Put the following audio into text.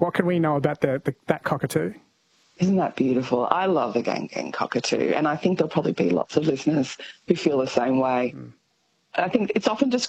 What can we know about that cockatoo? Isn't that beautiful? I love the Gang Gang cockatoo, and I think there'll probably be lots of listeners who feel the same way. I think it's often just